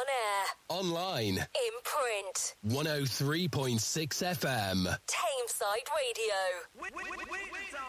air. Online. In print. 103.6 FM. Tameside Radio. Wait,